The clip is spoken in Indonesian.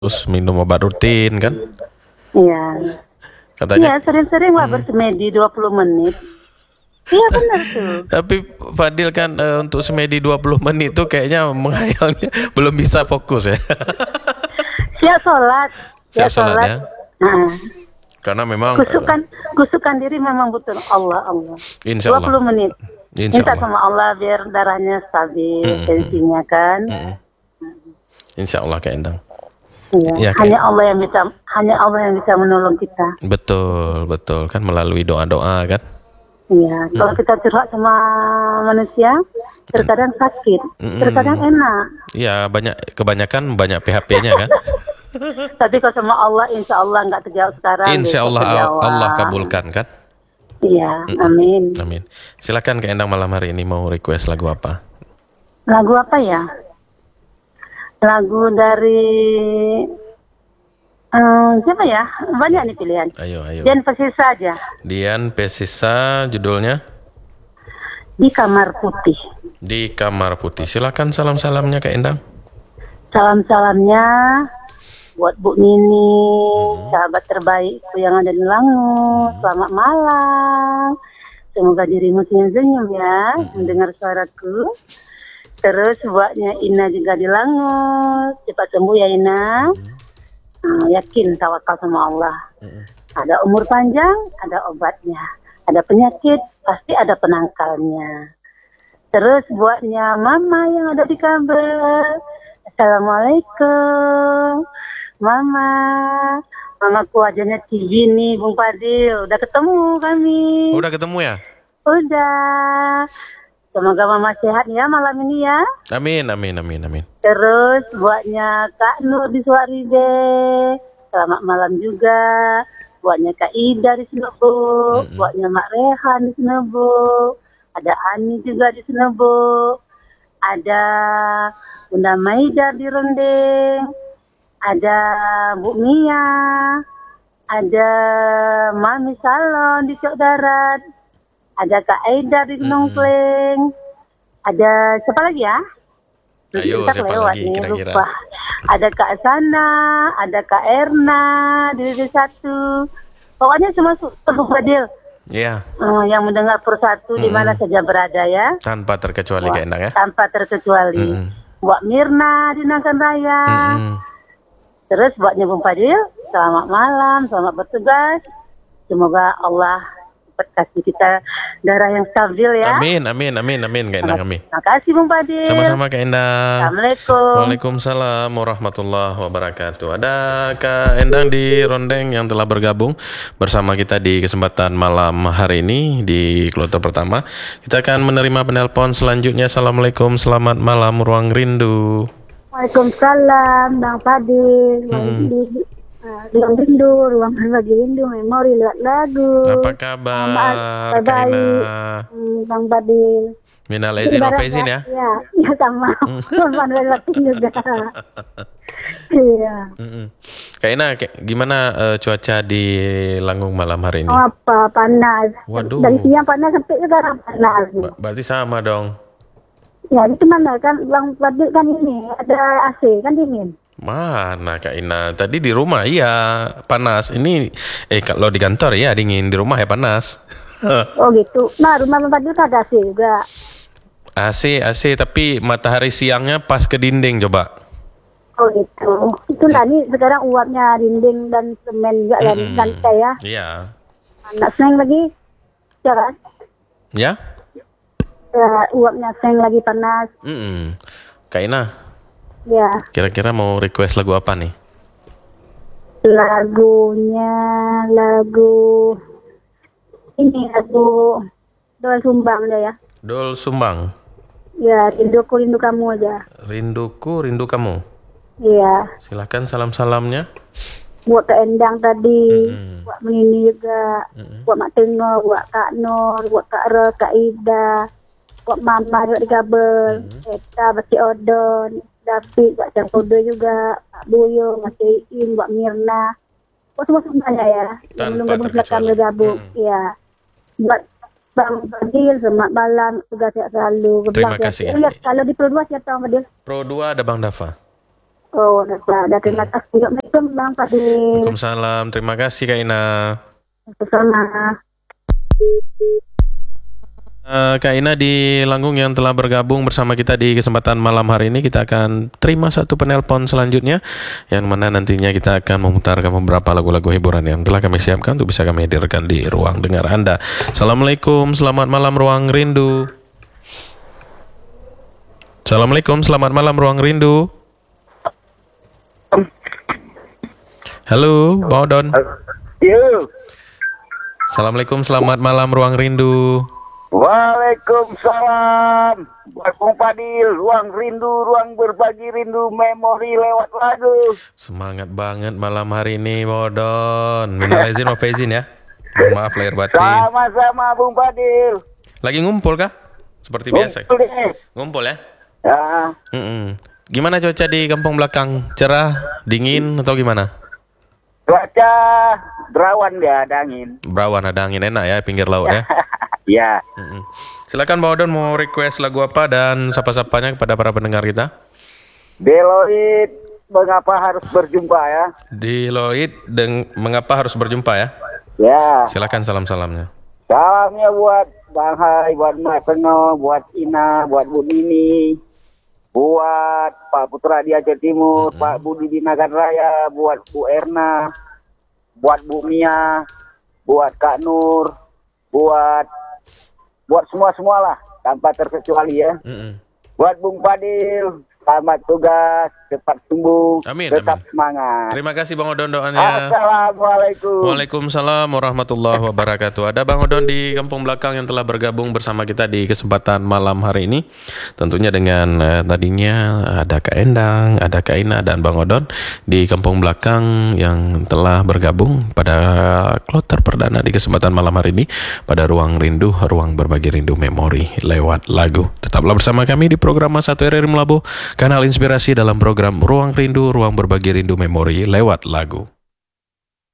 terus minum obat rutin kan? Iya. Katanya. Iya, sering-sering lah bersemedi 20 menit. Iya benar tuh. Tapi Fadil kan untuk semedi 20 menit itu kayaknya menghayalnya belum bisa fokus ya. Siap sholat. Siap sholat ya. Nah, Karena memang kusukan diri memang butuh Allah. Insya Allah. 20 menit. Insya Minta Allah. sama Allah biar darahnya stabil, tensinya kan. Insya Allah Kak Endang. Iya. Ya, hanya Allah yang bisa menolong kita. Betul kan melalui doa-doa kan. Iya, kalau kita curhat sama manusia, terkadang sakit, terkadang enak. Iya, kebanyakan banyak PHP-nya kan. Tapi kalau sama Allah, insya Allah nggak terjawab sekarang. Insya Allah Allah kabulkan kan. Iya, amin. Amin. Silakan Kak Endang malam hari ini mau request lagu apa? Lagu apa ya? Lagu dari siapa ya? Banyak nih pilihan. Ayo. Dian Persisa aja. Dian Persisa, judulnya? Di Kamar Putih. Di Kamar Putih. Silakan salam-salamnya Kak Endang. Salam-salamnya buat Bu Nini, sahabat terbaikku yang ada di Langus. Selamat malam. Semoga dirimu senyum-senyum ya, mendengar suaraku. Terus buatnya Ina juga di Langus. Cepat sembuh ya Ina. Yakin tawakal sama Allah. Ada umur panjang, ada obatnya. Ada penyakit, pasti ada penangkalnya. Terus buatnya Mama yang ada di kabel. Assalamualaikum. Mamaku wajahnya TV nih Bung Fadil. Udah ketemu kami. Udah ketemu ya? Udah. Semoga Mama sehat ya malam ini ya. Amin. Terus buatnya Kak Nur di Suaribe. Selamat malam juga. Buatnya Kak Ida di Senebo. Buatnya Mak Rehan di Senebo. Ada Ani juga di Senebo. Ada Bunda Maida di Rondeng. Ada Bu Mia. Ada Mami Salon di Cok Darat. Ada Kak Aida di Gunung Kleng. Ada siapa lagi ya? Ayo, kita siapa lewat lagi nih, kira-kira? lupa. Ada Kak Sana, ada Kak Erna di D1. Pokoknya semua Bung Fadil. Iya. Yang mendengar persatu di mana saja berada ya. Tanpa terkecuali Kak Endang ya. Tanpa terkecuali. Buat Mirna di Nagan Raya. Terus buatnya Bung Fadil, selamat malam, selamat bertugas. Semoga Allah kasih kita darah yang stabil ya. Amin Kak Endang, amin. Terima kasih Bung Fadil. Sama-sama Kak Endang. Assalamualaikum. Waalaikumsalam warahmatullahi wabarakatuh. Ada Kak Endang di Rondeng yang telah bergabung bersama kita di kesempatan malam hari ini di kloter pertama. Kita akan menerima penelpon selanjutnya. Assalamualaikum, selamat malam Ruang Rindu. Waalaikumsalam Bang Fadil. Ruang rindu, ruang berbagi rindu, memori lewat lagu. Apa kabar Kak Ina? Bang Fadil. Minal aizin wal faizin ya? Iya sama. Manuel Latin juga. Iya. Kak Ina, gimana cuaca di Langung malam hari ini? Apa panas? Waduh. Dari siang panas sampai sekarang panas. Berarti sama dong. Ya itu mana kan Bang Fadil kan ini ada AC kan dingin. Mana Kak Ina? Tadi di rumah iya panas. Ini kalau di kantor ya dingin, di rumah ya panas. Oh gitu. Nah rumah Bang Fadil kan ada AC juga. AC tapi matahari siangnya pas ke dinding coba. Oh gitu. Itu tadi sekarang uapnya dinding dan semen juga dan lantai ya. Iya. Anak seneng lagi. Ya kan? Ya? Uapnya seneng lagi panas. Kak Ina. Ya. Kira-kira mau request lagu apa nih? Lagunya lagu Dol Sumbang aja ya. Dol Sumbang. Ya, rinduku rindu kamu aja. Rinduku rindu kamu. Iya. Silakan salam-salamnya. Buat Kak Endang tadi, buat Menini juga, buat Mak Tengok, buat Kak Nur, buat Kak Re, Kak Ida, buat Mama juga di kabel, Eta, Bati Odon, David, buat Cangkodo juga, Pak Boyo, Mas Iin, buat Mirna, buat semua semuanya ya, yang belum gabung silakan bergabung, ya, buat Bang Fadil, selamat malam, juga sehat selalu. Terima kasih. Ya, kalau di Pro 2 siapa Bang Fadil? Pro 2 ada Bang Dafa. Oh, ada terima kasih. Assalamualaikum Bang Fadil. Waalaikumsalam. Terima kasih Kak Ina. Bersama. Kak Ina di Langgung yang telah bergabung bersama kita di kesempatan malam hari ini, kita akan terima satu penelpon selanjutnya yang mana nantinya kita akan memutarkan beberapa lagu-lagu hiburan yang telah kami siapkan untuk bisa kami hadirkan di ruang dengar Anda. Assalamualaikum, selamat malam Ruang Rindu. Assalamualaikum, selamat malam Ruang Rindu. Halo, Bang Odon. Yo. Assalamualaikum, selamat malam Ruang Rindu. Waalaikumsalam. Buat Bung Fadil, ruang rindu, ruang berbagi rindu, memori lewat lagu. Semangat banget malam hari ini, Bang Odon. Minal izin, maaf izin ya. Maaf lahir batin. Sama-sama Bung Fadil. Lagi ngumpul kah? Seperti biasa. Ngumpul deh. Ngumpul ya? Ya, Gimana cuaca di kampung belakang? Cerah, dingin atau gimana? cuaca berawan ya, ada angin. Berawan, ada angin, enak ya pinggir laut ya. Ya, Silakan Bang Odon mau request lagu apa dan sapa-sapanya kepada para pendengar kita. Deloid, mengapa harus berjumpa ya? Deloid mengapa harus berjumpa ya? Ya, Silakan salam-salamnya. salamnya buat Bang Hai, buat Mbak Tengah, buat Ina, buat Bu Nini, buat Pak Putra di Aceh Timur, Pak Budi di Nagan Raya, buat Bu Erna, buat Bu Mia, buat Kak Nur, buat semua lah tanpa terkecuali ya. Buat Bung Fadil, selamat tugas, cepat sembuh, Amin, tetap amin. semangat. Terima kasih Bang Odon doanya. Assalamualaikum. Waalaikumsalam warahmatullahi wabarakatuh. Ada Bang Odon di kampung belakang yang telah bergabung bersama kita di kesempatan malam hari ini. Tentunya dengan tadinya ada Kak Endang, ada Kak Ina dan Bang Odon di kampung belakang yang telah bergabung pada kloter perdana di kesempatan malam hari ini pada Ruang Rindu, ruang berbagi rindu memori lewat lagu. Tetaplah bersama kami di program Mas 1 RRI Melabuh, kanal inspirasi dalam program Ruang Rindu, ruang berbagi rindu memori lewat lagu.